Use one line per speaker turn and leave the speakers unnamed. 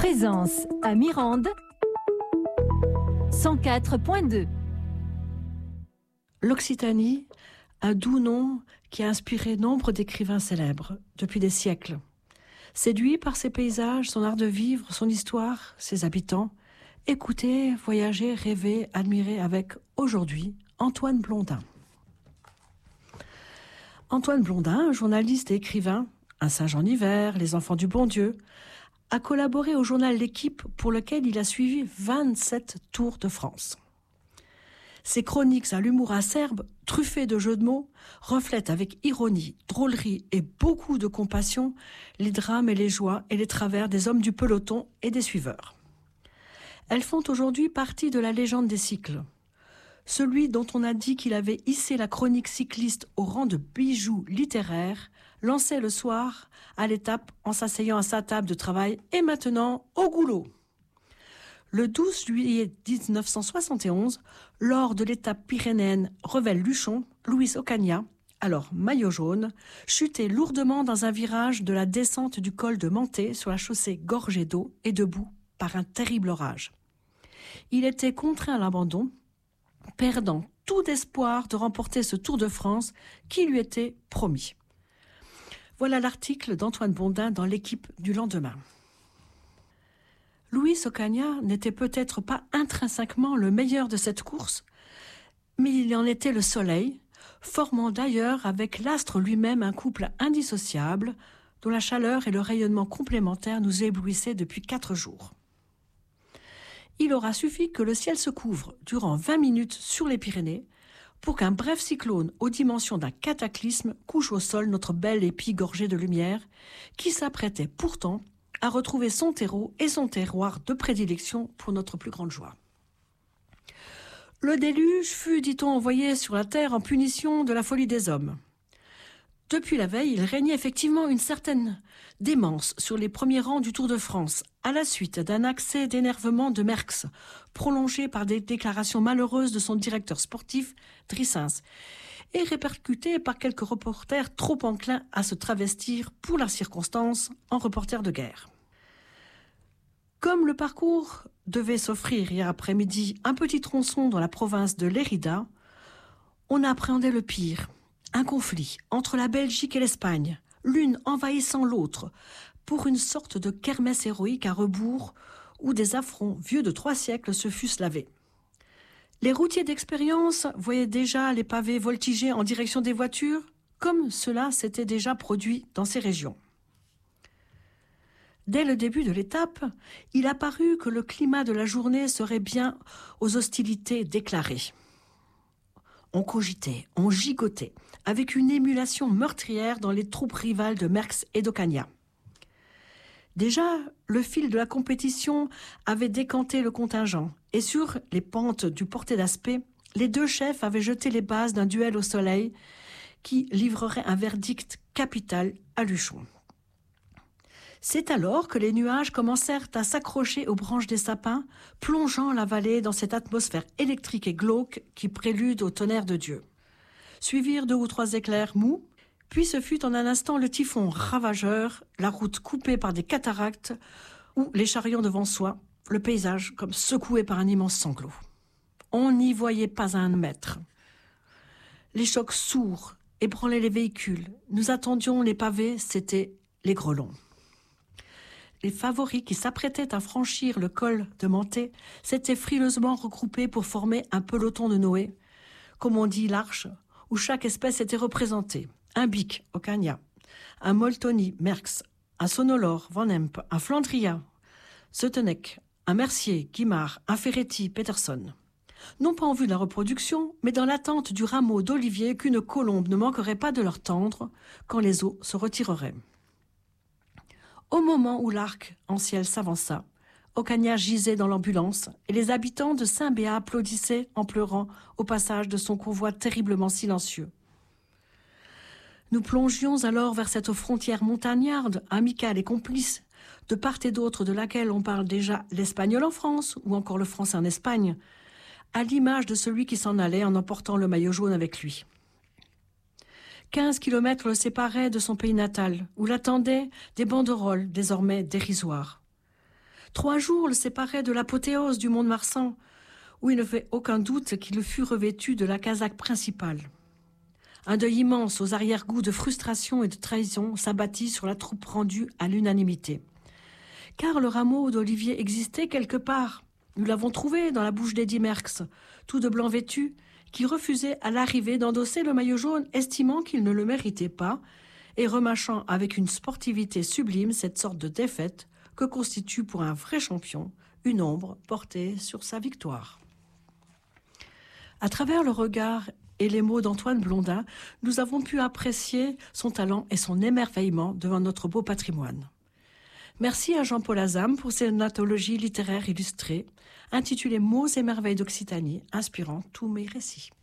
Présence à Mirande, 104.2.
L'Occitanie, un doux nom qui a inspiré nombre d'écrivains célèbres depuis des siècles. Séduit par ses paysages, son art de vivre, son histoire, ses habitants, écoutez, voyagez, rêvez, admirez avec, aujourd'hui, Antoine Blondin. Antoine Blondin, journaliste et écrivain, Un singe en hiver, Les enfants du bon Dieu, a collaboré au journal L'Équipe pour lequel il a suivi 27 Tours de France. Ses chroniques à l'humour acerbe, truffées de jeux de mots, reflètent avec ironie, drôlerie et beaucoup de compassion les drames et les joies et les travers des hommes du peloton et des suiveurs. Elles font aujourd'hui partie de la légende des cycles. Celui dont on a dit qu'il avait hissé la chronique cycliste au rang de bijou littéraire, lançait le soir à l'étape en s'asseyant à sa table de travail et maintenant au goulot. Le 12 juillet 1971, lors de l'étape pyrénéenne Revel-Luchon, Luis Ocaña, alors maillot jaune, chutait lourdement dans un virage de la descente du col de Manté sur la chaussée gorgée d'eau et debout par un terrible orage. Il était contraint à l'abandon, perdant tout espoir de remporter ce Tour de France qui lui était promis. Voilà l'article d'Antoine Blondin dans L'Équipe du lendemain. Luis Ocaña n'était peut-être pas intrinsèquement le meilleur de cette course, mais il en était le soleil, formant d'ailleurs avec l'astre lui-même un couple indissociable, dont la chaleur et le rayonnement complémentaires nous éblouissaient depuis 4 jours. Il aura suffi que le ciel se couvre durant 20 minutes sur les Pyrénées pour qu'un bref cyclone aux dimensions d'un cataclysme couche au sol notre belle épi gorgée de lumière, qui s'apprêtait pourtant à retrouver son terreau et son terroir de prédilection pour notre plus grande joie. Le déluge fut, dit-on, envoyé sur la terre en punition de la folie des hommes. Depuis la veille, il régnait effectivement une certaine démence sur les premiers rangs du Tour de France, à la suite d'un accès d'énervement de Merckx, prolongé par des déclarations malheureuses de son directeur sportif, Drissens, et répercuté par quelques reporters trop enclins à se travestir pour la circonstance en reporters de guerre. Comme le parcours devait s'offrir hier après-midi un petit tronçon dans la province de Lérida, on appréhendait le pire. Un conflit entre la Belgique et l'Espagne, l'une envahissant l'autre, pour une sorte de kermesse héroïque à rebours où des affronts vieux de 3 siècles se fussent lavés. Les routiers d'expérience voyaient déjà les pavés voltiger en direction des voitures, comme cela s'était déjà produit dans ces régions. Dès le début de l'étape, il apparut que le climat de la journée serait bien aux hostilités déclarées. On cogitait, on gigotait, avec une émulation meurtrière dans les troupes rivales de Merckx et d'Ocaña. Déjà, le fil de la compétition avait décanté le contingent, et sur les pentes du Portet d'Aspet, les 2 chefs avaient jeté les bases d'un duel au soleil qui livrerait un verdict capital à Luchon. C'est alors que les nuages commencèrent à s'accrocher aux branches des sapins, plongeant la vallée dans cette atmosphère électrique et glauque qui prélude au tonnerre de Dieu. Suivirent 2 ou 3 éclairs mous, puis ce fut en un instant le typhon ravageur, la route coupée par des cataractes ou les chariots devant soi, le paysage comme secoué par un immense sanglot. On n'y voyait pas un mètre. Les chocs sourds ébranlaient les véhicules. Nous attendions les pavés, c'étaient les grelons. Les favoris qui s'apprêtaient à franchir le col de Manté s'étaient frileusement regroupés pour former un peloton de Noé, comme on dit l'arche, où chaque espèce était représentée. Un Bic, Ocaña, un Moltoni, Merckx, un Sonolor, Van Emp, un Flandria, Seutenec, un Mercier, Guimard, un Ferretti, Peterson. Non pas en vue de la reproduction, mais dans l'attente du rameau d'olivier qu'une colombe ne manquerait pas de leur tendre quand les eaux se retireraient. Au moment où l'arc en ciel s'avança, Ocaña gisait dans l'ambulance et les habitants de Saint-Béat applaudissaient en pleurant au passage de son convoi terriblement silencieux. Nous plongions alors vers cette frontière montagnarde, amicale et complice, de part et d'autre de laquelle on parle déjà l'espagnol en France ou encore le français en Espagne, à l'image de celui qui s'en allait en emportant le maillot jaune avec lui. 15 kilomètres le séparaient de son pays natal, où l'attendaient des banderoles désormais dérisoires. 3 jours le séparaient de l'apothéose du Mont-de-Marsan, où il ne fait aucun doute qu'il fut revêtu de la casaque principale. Un deuil immense aux arrière-goûts de frustration et de trahison s'abattit sur la troupe rendue à l'unanimité. Car le rameau d'olivier existait quelque part. Nous l'avons trouvé dans la bouche d'Eddy Merckx, tout de blanc vêtu, qui refusait à l'arrivée d'endosser le maillot jaune, estimant qu'il ne le méritait pas, et remâchant avec une sportivité sublime cette sorte de défaite que constitue pour un vrai champion une ombre portée sur sa victoire. À travers le regard et les mots d'Antoine Blondin, nous avons pu apprécier son talent et son émerveillement devant notre beau patrimoine. Merci à Jean-Paul Azam pour cette anthologie littéraire illustrée, intitulée Mots et merveilles d'Occitanie, inspirant tous mes récits.